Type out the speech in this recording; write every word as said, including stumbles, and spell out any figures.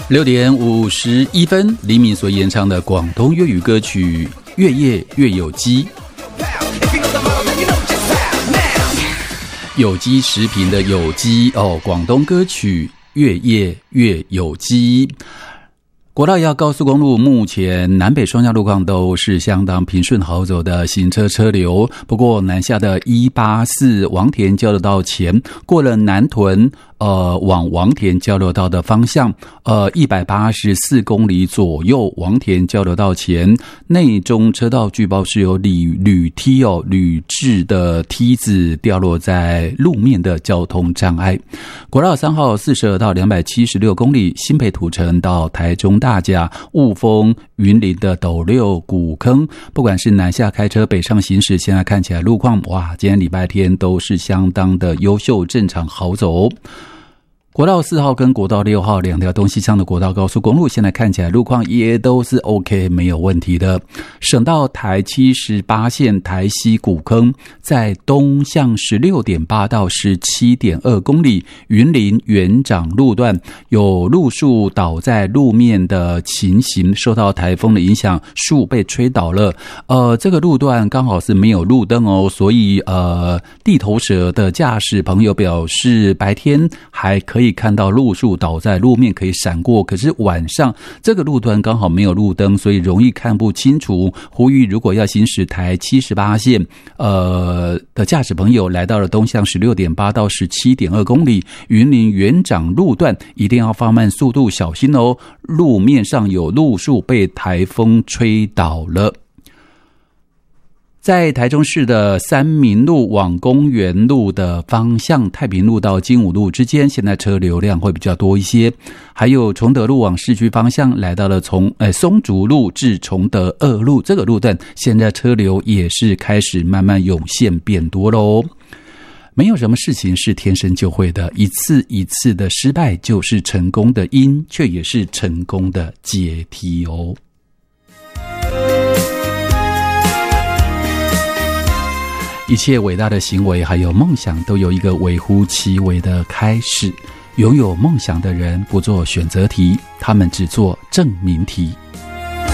六点五十一分，黎明所演唱的广东粤语歌曲《越夜越有机》，有机食品的有机哦，广东歌曲《越夜越有机》。国道一号高速公路目前南北双向路况都是相当平顺好走的行车车流，不过南下的一八四王田交流道前过了南屯呃，往王田交流道的方向，呃，一百八十四公里左右，王田交流道前内中车道据报是有铝铝梯哦，铝制的梯子掉落在路面的交通障碍。国道三号四十二到两百七十六公里，新北土城到台中大甲、雾峰、云林的斗六、古坑，不管是南下开车北上行驶，现在看起来路况哇，今天礼拜天都是相当的优秀，正常好走。国道四号跟国道六号两条东西向的国道高速公路，现在看起来路况也都是 OK 没有问题的。省道台七十八线台西古坑，在东向 十六点八 到 十七点二 公里，云林园长路段有路树倒在路面的情形，受到台风的影响，树被吹倒了。呃，这个路段刚好是没有路灯哦，所以呃，地头蛇的驾驶朋友表示，白天还可以可以看到路树倒在路面可以闪过，可是晚上这个路段刚好没有路灯，所以容易看不清楚。呼吁如果要行驶台七十八线呃的驾驶朋友，来到了东向 十六点八 到 十七点二 公里云林园长路段，一定要放慢速度，小心哦，路面上有路树被台风吹倒了。在台中市的三民路往公园路的方向，太平路到金武路之间，现在车流量会比较多一些。还有崇德路往市区方向，来到了从呃松竹路至崇德二路这个路段，现在车流也是开始慢慢涌现变多咯。没有什么事情是天生就会的，一次一次的失败就是成功的因，却也是成功的阶梯哦。一切伟大的行为还有梦想都有一个微乎其微的开始。拥有梦想的人不做选择题，他们只做证明题。